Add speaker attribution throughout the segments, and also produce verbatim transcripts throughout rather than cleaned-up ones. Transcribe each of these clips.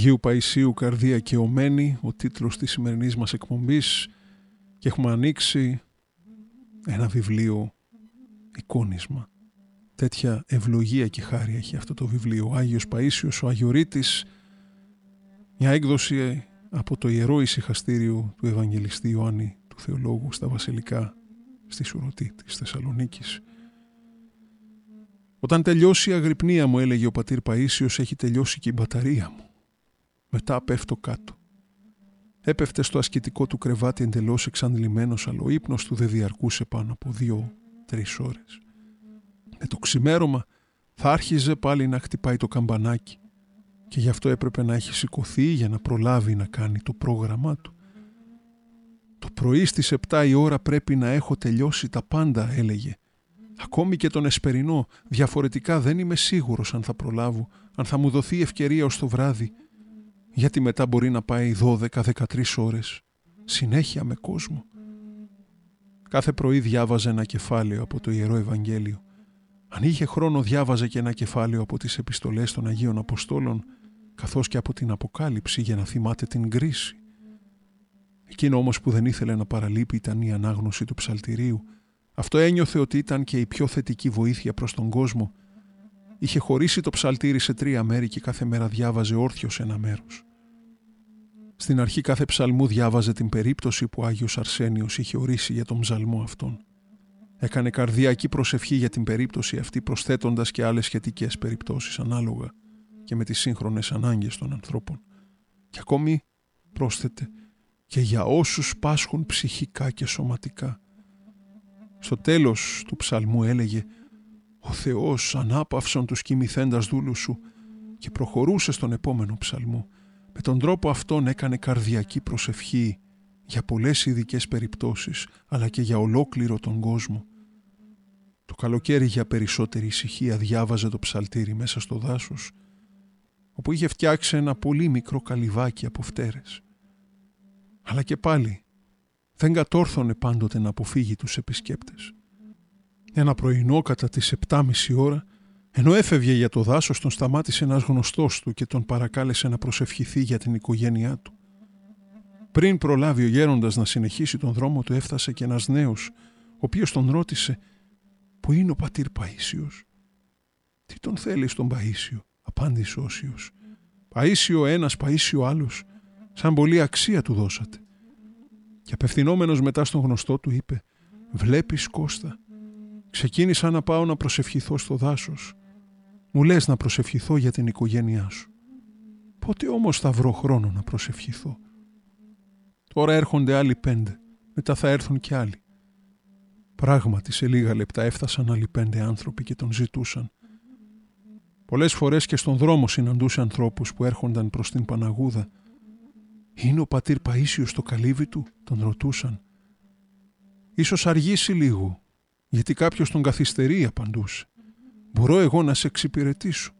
Speaker 1: Αγίου Παϊσίου Καρδία και Ομένη, ο τίτλος της σημερινής μας εκπομπής, και έχουμε ανοίξει ένα βιβλίο εικόνισμα. Τέτοια ευλογία και χάρη έχει αυτό το βιβλίο. Ο Άγιος Παΐσιος, ο Αγιορείτης, μια έκδοση από το Ιερό Ησυχαστήριο του Ευαγγελιστή Ιωάννη του Θεολόγου στα Βασιλικά στη Σουρωτή της Θεσσαλονίκης. Όταν τελειώσει η αγρυπνία μου, έλεγε ο πατήρ Παΐσιος, έχει τελειώσει και η μπαταρία μου. Μετά πέφτω κάτω. Έπεφτε στο ασκητικό του κρεβάτι εντελώς εξαντλημένος, αλλά ο ύπνος του δεν διαρκούσε πάνω από δύο-τρεις ώρες. Με το ξημέρωμα θα άρχιζε πάλι να χτυπάει το καμπανάκι και γι' αυτό έπρεπε να έχει σηκωθεί για να προλάβει να κάνει το πρόγραμμά του. Το πρωί στις επτά η ώρα πρέπει να έχω τελειώσει τα πάντα, έλεγε. Ακόμη και τον εσπερινό, διαφορετικά δεν είμαι σίγουρος αν θα προλάβω, αν θα μου δοθεί ευκαιρία ως το βράδυ, γιατί μετά μπορεί να πάει δώδεκα με δεκατρείς ώρες, συνέχεια με κόσμο. Κάθε πρωί διάβαζε ένα κεφάλαιο από το Ιερό Ευαγγέλιο. Αν είχε χρόνο διάβαζε και ένα κεφάλαιο από τις επιστολές των Αγίων Αποστόλων, καθώς και από την Αποκάλυψη για να θυμάται την κρίση. Εκείνο όμως που δεν ήθελε να παραλείπει ήταν η ανάγνωση του ψαλτηρίου. Αυτό ένιωθε ότι ήταν και η πιο θετική βοήθεια προς τον κόσμο. Είχε χωρίσει το ψαλτήρι σε τρία μέρη και κάθε μέρα διάβαζε όρθιος ένα μέρος. Στην αρχή κάθε ψαλμού διάβαζε την περίπτωση που ο Άγιος Αρσένιος είχε ορίσει για τον ψαλμό αυτόν. Έκανε καρδιακή προσευχή για την περίπτωση αυτή, προσθέτοντας και άλλες σχετικές περιπτώσεις ανάλογα και με τις σύγχρονες ανάγκες των ανθρώπων. Και ακόμη πρόσθετε και για όσους πάσχουν ψυχικά και σωματικά. Στο τέλος του ψαλμού έλεγε «Ο Θεός ανάπαυσον τους κοιμηθέντας δούλους σου» και προχωρούσε στον επόμενο ψαλμό. Με τον τρόπο αυτόν έκανε καρδιακή προσευχή για πολλές ειδικές περιπτώσεις, αλλά και για ολόκληρο τον κόσμο. Το καλοκαίρι για περισσότερη ησυχία διάβαζε το ψαλτήρι μέσα στο δάσος, όπου είχε φτιάξει ένα πολύ μικρό καλυβάκι από φτέρες. Αλλά και πάλι δεν κατόρθωνε πάντοτε να αποφύγει τους επισκέπτες. Ένα πρωινό κατά τις επτά και μισή ώρα, ενώ έφευγε για το δάσος, τον σταμάτησε ένας γνωστός του και τον παρακάλεσε να προσευχηθεί για την οικογένειά του. Πριν προλάβει ο γέροντας να συνεχίσει τον δρόμο του, έφτασε και ένας νέος, ο οποίος τον ρώτησε «Πού είναι ο πατήρ Παΐσιος?» «Τι τον θέλει στον Παΐσιο?» απάντησε ο Όσιος. «Παΐσιο ένας, Παΐσιο άλλος, σαν πολύ αξία του δώσατε». Και απευθυνόμενος μετά στον γνωστό του είπε «Βλέπεις, Κώστα, ξεκίνησα να πάω να προσευχηθώ στο δάσος. Μου λες να προσευχηθώ για την οικογένειά σου. Πότε όμως θα βρω χρόνο να προσευχηθώ? Τώρα έρχονται άλλοι πέντε, μετά θα έρθουν και άλλοι». Πράγματι σε λίγα λεπτά έφτασαν άλλοι πέντε άνθρωποι και τον ζητούσαν. Πολλές φορές και στον δρόμο συναντούσε ανθρώπους που έρχονταν προς την Παναγούδα. «Είναι ο πατήρ Παΐσιος στο καλύβι του?» τον ρωτούσαν. «Ίσως αργήσει λίγο, γιατί κάποιος τον καθυστερεί», απαντούσε. «Μπορώ εγώ να σε εξυπηρετήσω?»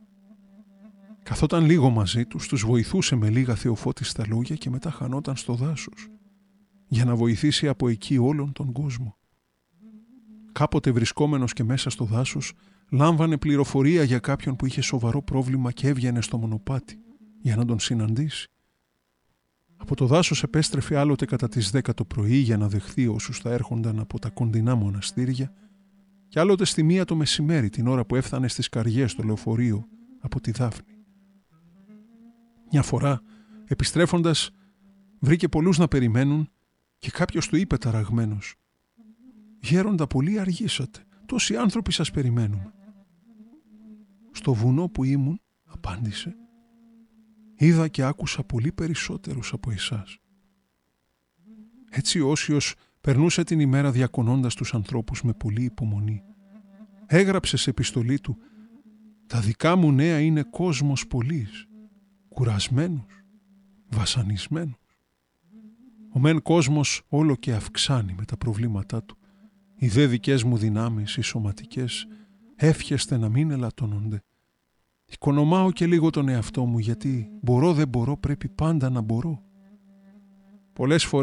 Speaker 1: Καθόταν λίγο μαζί τους, τους βοηθούσε με λίγα θεοφώτιστα λόγια και μετά χανόταν στο δάσος για να βοηθήσει από εκεί όλον τον κόσμο. Κάποτε βρισκόμενος και μέσα στο δάσος λάμβανε πληροφορία για κάποιον που είχε σοβαρό πρόβλημα και έβγαινε στο μονοπάτι για να τον συναντήσει. Από το δάσος επέστρεφε άλλοτε κατά τις δέκα το πρωί για να δεχθεί όσους θα έρχονταν από τα κοντινά μοναστήρια και άλλοτε στη μία το μεσημέρι, την ώρα που έφτανε στις Καριές στο λεωφορείο από τη Δάφνη. Μια φορά, επιστρέφοντας, βρήκε πολλούς να περιμένουν και κάποιος του είπε ταραγμένος «Γέροντα, πολύ αργήσατε, τόσοι άνθρωποι σας περιμένουμε». «Στο βουνό που ήμουν», απάντησε, «είδα και άκουσα πολύ περισσότερους από εσάς». Έτσι ο Όσιος περνούσε την ημέρα διακονώντας τους ανθρώπους με πολλή υπομονή. Έγραψε σε επιστολή του «Τα δικά μου νέα είναι κόσμος πολύς, κουρασμένος, βασανισμένος. Ο μεν κόσμος όλο και αυξάνει με τα προβλήματά του. Οι δε δικές μου δυνάμεις, οι σωματικές, εύχεστε να μην ελαττώνονται. Οικονομάω και λίγο τον εαυτό μου, γιατί μπορώ δεν μπορώ, πρέπει πάντα να μπορώ. Πολλές φορές